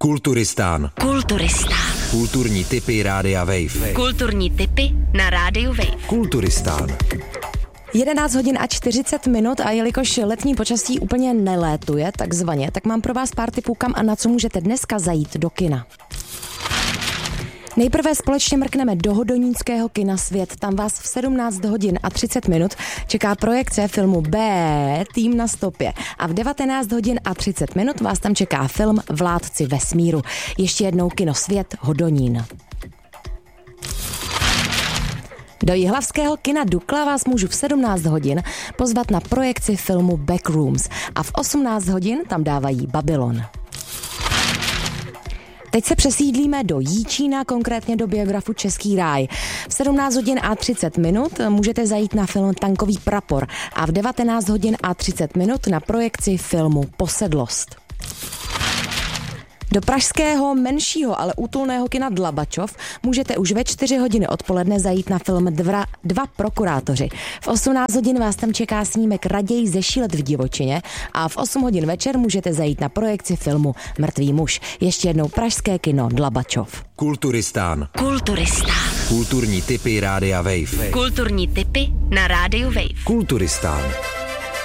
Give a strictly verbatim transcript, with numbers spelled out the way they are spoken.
Kulturistán. Kulturistán. Kulturní tipy Rádia Wave. Kulturní tipy na Rádiu Wave. Kulturistán. jedenáct hodin a čtyřicet minut a jelikož letní počasí úplně nelétuje takzvaně, tak mám pro vás pár tipů, kam a na co můžete dneska zajít do kina. Nejprve společně mrkneme do hodonínského kina Svět. Tam vás v sedmnáct hodin a třicet minut čeká projekce filmu B Tým na stopě. A v devatenáct hodin a třicet minut vás tam čeká film Vládci vesmíru. Ještě jednou kino Svět, Hodonín. Do jihlavského kina Dukla vás můžu v sedmnáct hodin pozvat na projekci filmu Backrooms a v osmnáct hodin tam dávají Babylon. Teď se přesídlíme do Jíčína, konkrétně do biografu Český ráj. V sedmnáct hodin a třicet minut můžete zajít na film Tankový prapor a v devatenáct hodin a třicet minut na projekci filmu Posedlost. Do pražského menšího, ale útulného kina Dlabačov můžete už ve čtyři hodiny odpoledne zajít na film Dva, dva prokurátoři. V osmnáct hodin vás tam čeká snímek Raději zešílet v divočině a v osm hodin večer můžete zajít na projekci filmu Mrtvý muž. Ještě jednou pražské kino Dlabačov. Kulturistán. Kulturistán. Kulturní tipy Rádia Wave. Kulturní tipy na Rádiu Wave. Kulturistán.